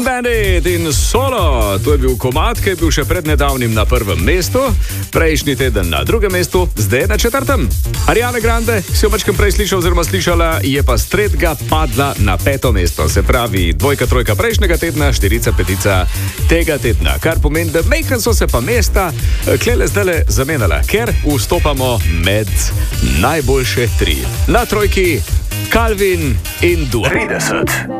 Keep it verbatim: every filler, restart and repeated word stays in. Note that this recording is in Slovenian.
Clean Bandit in Solo. To je bil komad, ki je bil še pred nedavnim na prvem mestu, prejšnji teden na drugem mestu, zdaj na četrtem. Ariana Grande, si jo mačkem prej slišal oziroma slišala, je pa s tretjega padla na peto mesto. Se pravi, dvojka, trojka prejšnjega tedna, štirica, petica tega tedna. Kar pomeni, da mejkan so se pa mesta klele zdajle zamenjala, ker vstopamo med najboljše tri. Na trojki Calvin in Dua. trideset.